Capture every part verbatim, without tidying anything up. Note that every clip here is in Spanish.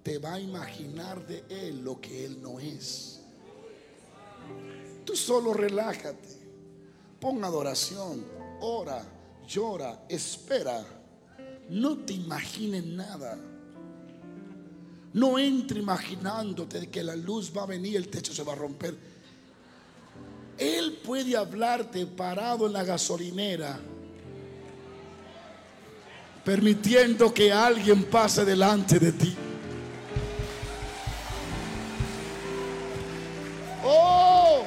te va a imaginar de Él lo que Él no es. Tú solo relájate, pon adoración, ora, llora, espera. No te imagines nada. No entre imaginándote que la luz va a venir, el techo se va a romper. Él puede hablarte parado en la gasolinera, permitiendo que alguien pase delante de ti. Oh,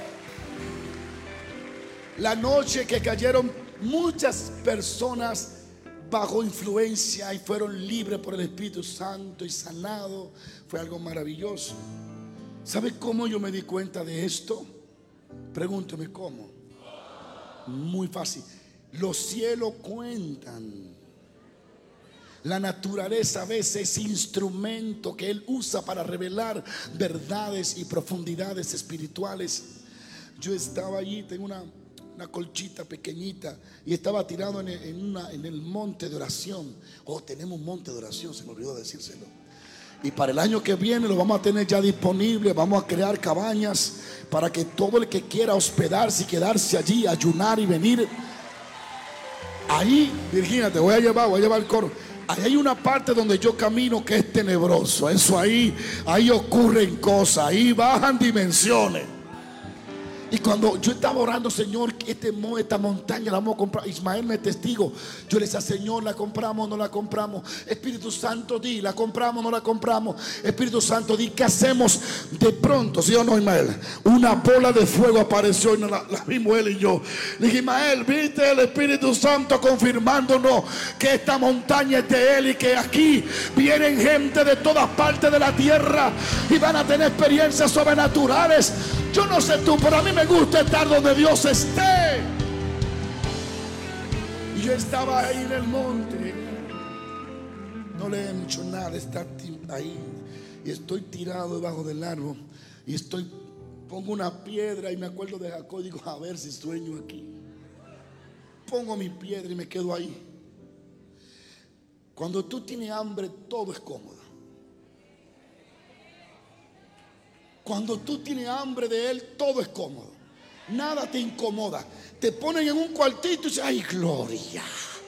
la noche que cayeron muchas personas bajo influencia y fueron libres por el Espíritu Santo y sanados, fue algo maravilloso. ¿Sabe cómo yo me di cuenta de esto? Pregúnteme cómo. Muy fácil. Los cielos cuentan. La naturaleza a veces es instrumento que Él usa para revelar verdades y profundidades espirituales. Yo estaba allí, tengo una, una colchita pequeñita y estaba tirado en el, en, una, en el monte de oración. Oh, tenemos un monte de oración, se me olvidó decírselo. Y para el año que viene lo vamos a tener ya disponible. Vamos a crear cabañas para que todo el que quiera hospedarse y quedarse allí, ayunar y venir. Ahí, Virginia, te voy a llevar, voy a llevar el coro. Ahí hay una parte donde yo camino que es tenebroso. Eso ahí, ahí ocurren cosas, ahí bajan dimensiones. Y cuando yo estaba orando, Señor, este, esta montaña la vamos a comprar. Ismael me es testigo. Yo le decía, Señor, la compramos, no la compramos. Espíritu Santo, di, la compramos, no la compramos. Espíritu Santo, di, ¿qué hacemos? De pronto, ¿sí o no, Ismael? Una bola de fuego apareció y la, la vimos él y yo. Le dije, Ismael, ¿viste el Espíritu Santo confirmándonos que esta montaña es de Él y que aquí vienen gente de todas partes de la tierra y van a tener experiencias sobrenaturales? Yo no sé tú, pero a mí me gusta estar donde Dios esté. Y yo estaba ahí en el monte. No le he hecho nada, estar ahí. Y estoy tirado debajo del árbol. Y estoy, pongo una piedra y me acuerdo de Jacob. Digo, a ver si sueño aquí. Pongo mi piedra y me quedo ahí. Cuando tú tienes hambre, todo es cómodo. Cuando tú tienes hambre de Él, todo es cómodo. Nada te incomoda. Te ponen en un cuartito y dices, ay, gloria.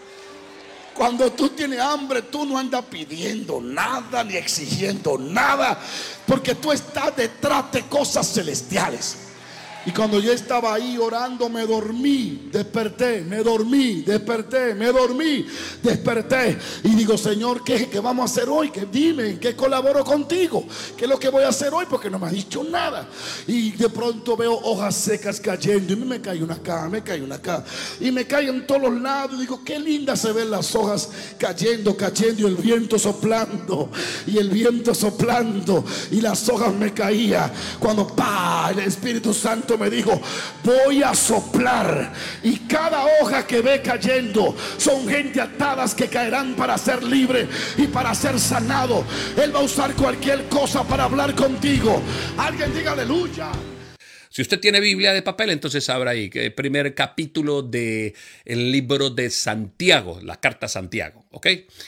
Cuando tú tienes hambre, tú no andas pidiendo nada ni exigiendo nada, porque tú estás detrás de cosas celestiales. Y cuando yo estaba ahí orando, me dormí, desperté, me dormí, desperté, me dormí, desperté. Y digo, Señor, ¿qué, qué vamos a hacer hoy? Que dime, ¿en qué colaboro contigo? ¿Qué es lo que voy a hacer hoy? Porque no me has dicho nada. Y de pronto veo hojas secas cayendo. Y me cae una acá, me cae una acá. Y me caen en todos los lados. Y digo, qué lindas se ven las hojas cayendo, cayendo. Y el viento soplando. Y el viento soplando. Y las hojas me caían. Cuando ¡pah! El Espíritu Santo me dijo, voy a soplar y cada hoja que ve cayendo son gente atadas que caerán para ser libre y para ser sanado. Él va a usar cualquier cosa para hablar contigo. Alguien diga aleluya. Si usted tiene Biblia de papel, entonces abra ahí el primer capítulo del libro de Santiago, la carta a Santiago, ¿ok?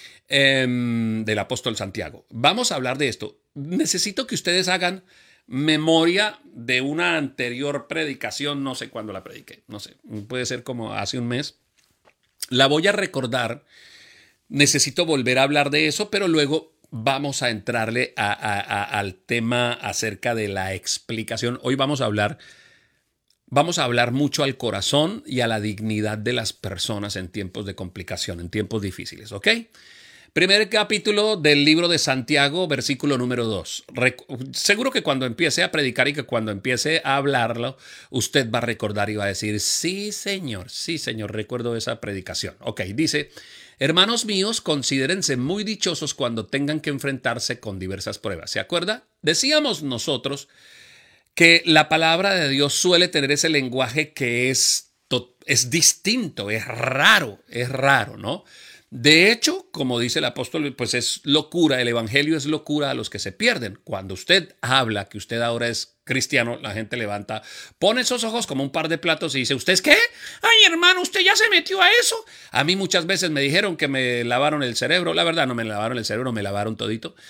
Eh, del apóstol Santiago. Vamos a hablar de esto. Necesito que ustedes hagan memoria de una anterior predicación, no sé cuándo la prediqué, no sé, puede ser como hace un mes. La voy a recordar, necesito volver a hablar de eso, pero luego vamos a entrarle a, a, a, al tema acerca de la explicación. Hoy vamos a hablar, vamos a hablar mucho al corazón y a la dignidad de las personas en tiempos de complicación, en tiempos difíciles, ¿ok? Primer capítulo del libro de Santiago, versículo número dos. Recu- Seguro que cuando empiece a predicar y que cuando empiece a hablarlo, usted va a recordar y va a decir, sí, Señor, sí, Señor, recuerdo esa predicación. Ok, dice, hermanos míos, considérense muy dichosos cuando tengan que enfrentarse con diversas pruebas. ¿Se acuerda? Decíamos nosotros que la palabra de Dios suele tener ese lenguaje que es, es distinto, es raro, es raro, ¿no? De hecho, como dice el apóstol, pues es locura, el evangelio es locura a los que se pierden. Cuando usted habla que usted ahora es cristiano, la gente levanta, pone esos ojos como un par de platos y dice, ¿usted es qué? Ay, hermano, ¿usted ya se metió a eso? A mí muchas veces me dijeron que me lavaron el cerebro. La verdad, no me lavaron el cerebro, me lavaron todito.